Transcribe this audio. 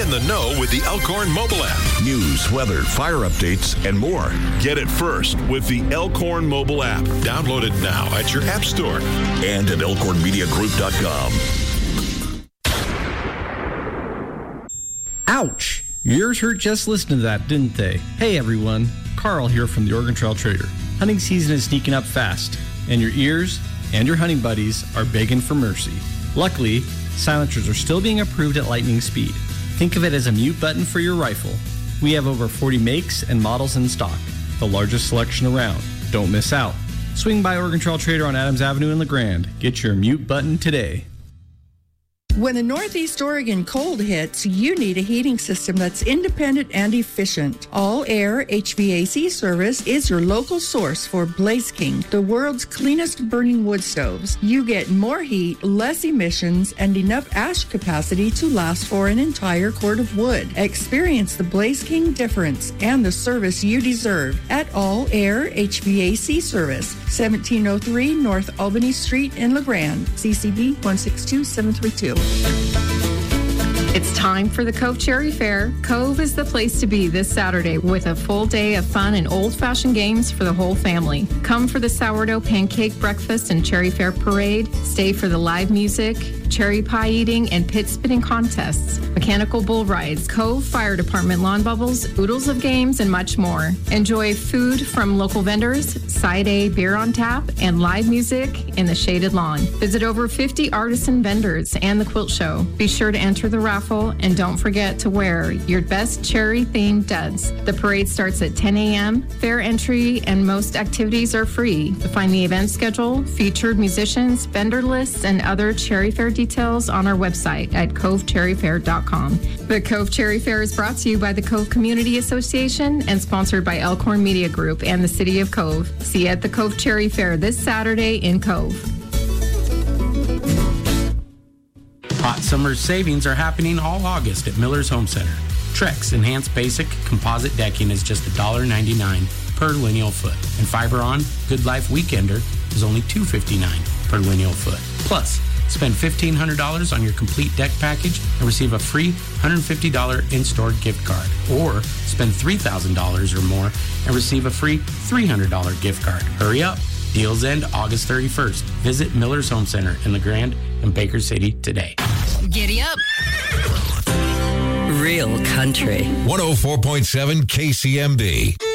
in the know with the Elkhorn mobile app. News, weather, fire updates, and more. Get it first with the Elkhorn mobile app. Download it now at your app store and at elkhornmediagroup.com. Ouch! Your ears hurt just listening to that, didn't they? Hey everyone, Carl here from the Oregon Trail Trader. Hunting season is sneaking up fast, and your ears and your hunting buddies are begging for mercy. Luckily, silencers are still being approved at lightning speed. Think of it as a mute button for your rifle. We have over 40 makes and models in stock, the largest selection around. Don't miss out. Swing by Oregon Trail Trader on Adams Avenue in LeGrand. Get your mute button today. When the Northeast Oregon cold hits, you need a heating system that's independent and efficient. All Air HVAC service is your local source for Blaze King, the world's cleanest burning wood stoves. You get more heat, less emissions, and enough ash capacity to last for an entire quart of wood. Experience the Blaze King difference and the service you deserve at All Air HVAC service, 1703 North Albany Street in LeGrand, CCB 162732. It's time for the Cove Cherry Fair. Cove is the place to be this Saturday with a full day of fun and old-fashioned games for the whole family. Come for the sourdough pancake breakfast and cherry fair parade. Stay for the live music, cherry pie eating, and pit spinning contests, mechanical bull rides, Cove Fire Department lawn bubbles, oodles of games, and much more. Enjoy food from local vendors, Side A beer on tap, and live music in the shaded lawn. Visit over 50 artisan vendors and the quilt show. Be sure to enter the raffle, and don't forget to wear your best cherry-themed duds. The parade starts at 10 a.m. Fair entry and most activities are free. To find the event schedule, featured musicians, vendor lists, and other Cherry Fair details on our website at covecherryfair.com. The Cove Cherry Fair is brought to you by the Cove Community Association and sponsored by Elkhorn Media Group and the City of Cove. See you at the Cove Cherry Fair this Saturday in Cove. Hot summer savings are happening all August at Miller's Home Center. Trex Enhanced Basic Composite Decking is just $1.99 per lineal foot. And Fiberon Good Life Weekender is only $2.59 per lineal foot. Plus, spend $1,500 on your complete deck package and receive a free $150 in-store gift card. Or spend $3,000 or more and receive a free $300 gift card. Hurry up. Deals end August 31st. Visit Miller's Home Center in LeGrand and Baker City today. Giddy up. Real country. 104.7 KCMB.